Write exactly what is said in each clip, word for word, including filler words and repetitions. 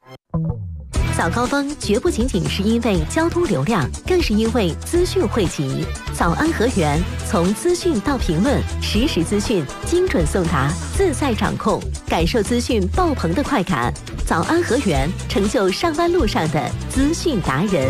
早高峰绝不仅仅是因为交通流量，更是因为资讯汇集。早安河源，从资讯到评论，实时资讯精准送达，自在掌控，感受资讯爆棚的快感。早安河源，成就上班路上的资讯达人。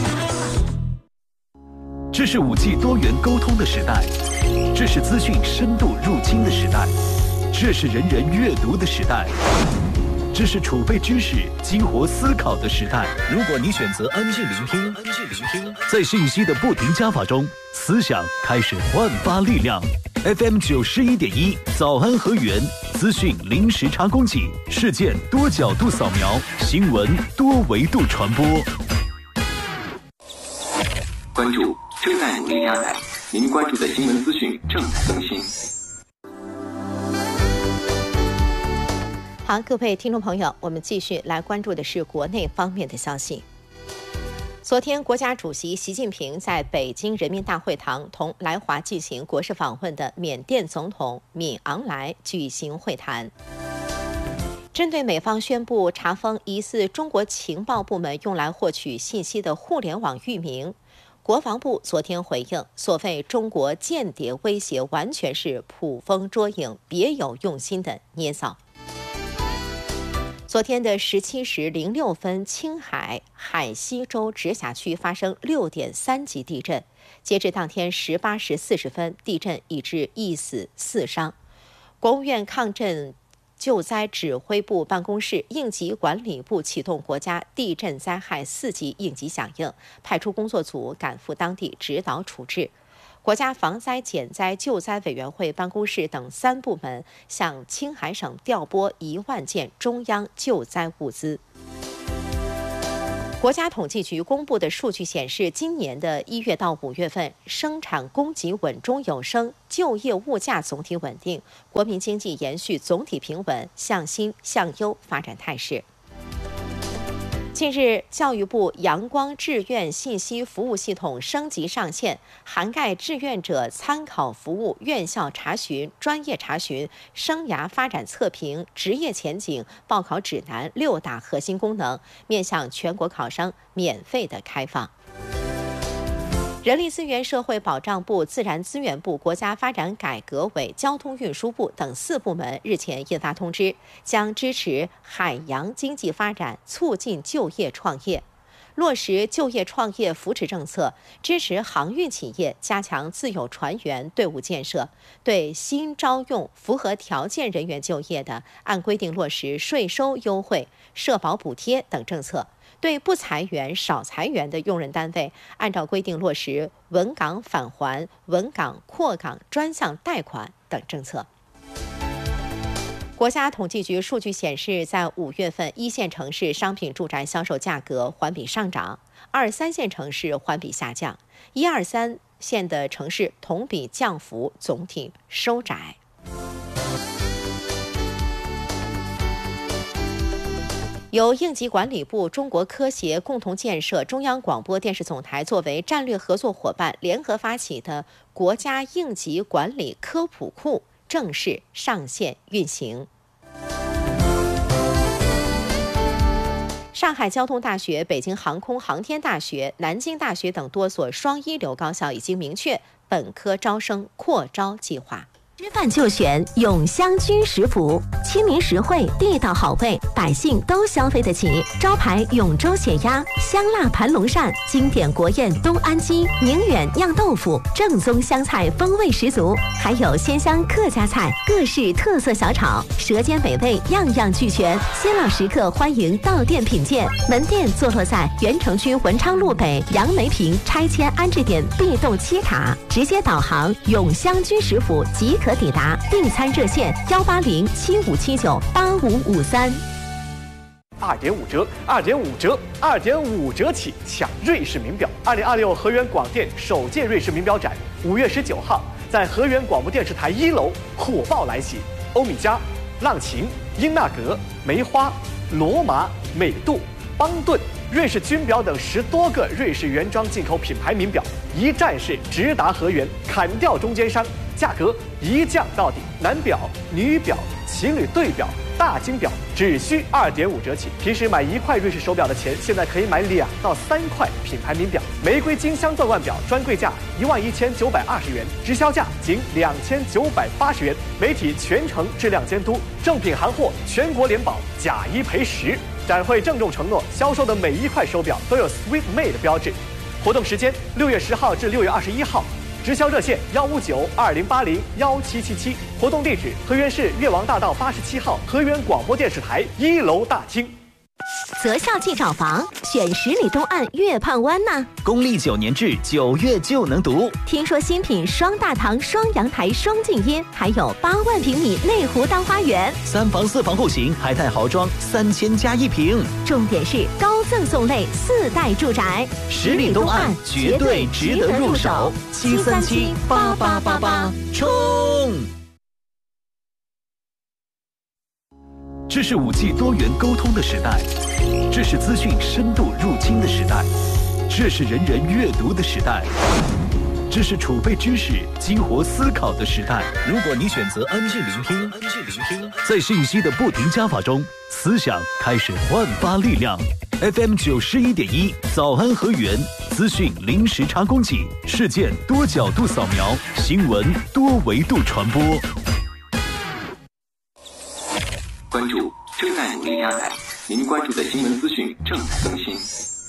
这是 五 G 多元沟通的时代，这是资讯深度入侵的时代，这是人人阅读的时代。这是储备知识、激活思考的时代。如果你选择安静聆听，安静聆听，在信息的不停加法中，思想开始焕发力量。F M 九十一点一，早安河源，资讯零时差供给，事件多角度扫描，新闻多维度传播。 关注正在努力加载，您关注的新闻资讯正在更新。 好，各位听众朋友，我们继续来关注的是国内方面的消息。昨天，国家主席习近平在北京人民大会堂同来华进行国事访问的缅甸总统敏昂莱举行会谈。针对美方宣布查封疑似中国情报部门用来获取信息的互联网域名，国防部昨天回应，所谓中国间谍威胁完全是捕风捉影、别有用心的捏造。昨天的十七时零六分，青海海西州直辖区发生六点三级地震。截至当天十八时四十分，地震已致一死四伤。国务院抗震救灾指挥部办公室、应急管理部启动国家地震灾害四级应急响应，派出工作组赶赴当地指导处置。国家防灾减灾救灾委员会办公室等三部门向青海省调拨一万件中央救灾物资。国家统计局公布的数据显示，今年的一月到五月份，生产供给稳中有升，就业物价总体稳定，国民经济延续总体平稳、向新向优发展态势。近日，教育部阳光志愿信息服务系统升级上线，涵盖志愿者参考服务、院校查询、专业查询、生涯发展测评、职业前景、报考指南六大核心功能，面向全国考生免费的开放。人力资源社会保障部、自然资源部、国家发展改革委、交通运输部等四部门日前印发通知，将支持海洋经济发展，促进就业创业，落实就业创业扶持政策，支持航运企业加强自有船员队伍建设，对新招用符合条件人员就业的，按规定落实税收优惠、社保补贴等政策。对不裁员、少裁员的用人单位，按照规定落实稳岗返还、稳岗扩岗专项贷款等政策。国家统计局数据显示，在五月份，一线城市商品住宅销售价格环比上涨，二三线城市环比下降，一二三线的城市同比降幅总体收窄。由应急管理部、中国科协共同建设、中央广播电视总台作为战略合作伙伴，联合发起的国家应急管理科普库正式上线运行。上海交通大学、北京航空航天大学、南京大学等多所双一流高校已经明确本科招生扩招计划。吃饭就选永香居食府，亲民实惠，地道好味，百姓都消费得起。招牌永州血鸭、香辣盘龙鳝、经典国宴东安鸡、宁远酿豆腐，正宗湘菜风味十足，还有鲜香客家菜、各式特色小炒，舌尖美味样样俱全。新老食客欢迎到店品鉴。门店坐落在原城区文昌路北杨梅坪拆迁安置点 B 栋七塔，直接导航永香居食府即可。可抵达，订餐热线幺八零七五七九八五五三。 二点五折，二点五折，二点五折起抢瑞士名表！二零二六河源广电首届瑞士名表展，五月十九号在河源广播电视台一楼火爆来袭，欧米茄、浪琴、英纳格、梅花、罗马、美度、邦顿、瑞士军表等十多个瑞士原装进口品牌名表，一站式直达河源，砍掉中间商。 价格一降到底，男表、女表、情侣对表、大金表只需二点五折起。平时买一块瑞士手表的钱，现在可以买两到三块品牌名表。玫瑰金镶钻冠表专柜价一万一千九百二十元，直销价仅两千九百八十元。媒体全程质量监督，正品行货全国联保，假一赔十。展会郑重承诺，销售的每一块手表都有 Sweet Made 标志。活动时间六月十号至六月二十一号。直销热线幺五九二零八零幺七七七，活动地址河源市越王大道八十七号河源广播电视台一楼大厅。 择校即找房，选十里东岸月畔湾呢。 公历九年制，九月就能读。 听说新品双大堂、双阳台、双静音，还有八万平米内湖大花园， 三房四房户型，海泰豪装，三千加一平。 重点是高赠送类四代住宅， 十里东岸绝对值得入手。七三七八八八八，冲！这是五 G 多元沟通的时代，这是资讯深度入侵的时代，这是人人阅读的时代，这是储备知识、激活思考的时代。如果你选择安静聆听，安静聆听，在信息的不停加法中，思想开始焕发力量。F M 九十一点一，早安河源，资讯零时差供给，事件多角度扫描，新闻多维度传播。 关注正在努力加载，您关注的新闻资讯正在更新。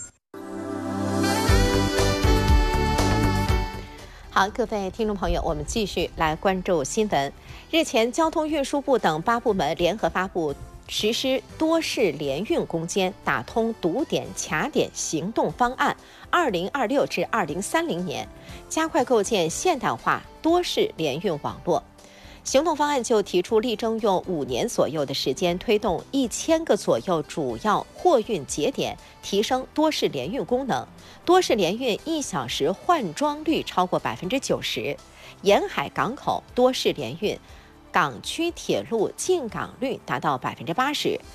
好，各位听众朋友，我们继续来关注新闻。日前，交通运输部等八部门联合发布实施多式联运攻坚、打通堵点卡点行动方案（二零二六至二零三零年），加快构建现代化多式联运网络。行动方案就提出，力争用五年左右的时间，推动一千个左右主要货运节点提升多式联运功能，多式联运一小时换装率超过百分之九十，沿海港口多式联运港区铁路进港率达到百分之八十，